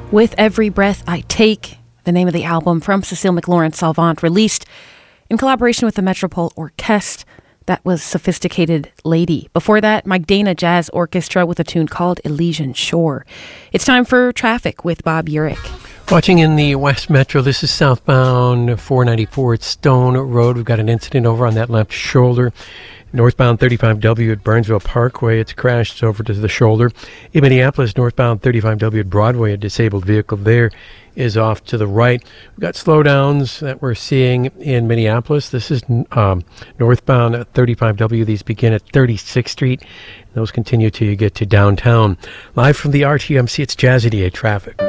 With Every Breath I Take, the name of the album from Cecile McLaurin-Salvant, released in collaboration with the Metropole Orchestre. That was Sophisticated Lady. Before that, Mike Dana Jazz Orchestra with a tune called Elysian Shore. It's time for traffic with Bob Urich. Watching in the West Metro, this is southbound 494 at Stone Road. We've got an incident over on that left shoulder. Northbound 35W at Burnsville Parkway, it's crashed over to the shoulder. In Minneapolis, northbound 35W at Broadway, a disabled vehicle there is off to the right. We've got slowdowns that we're seeing in Minneapolis. This is northbound 35W. These begin at 36th Street. Those continue till you get to downtown. Live from the RTMC, it's Jazzy DA Traffic.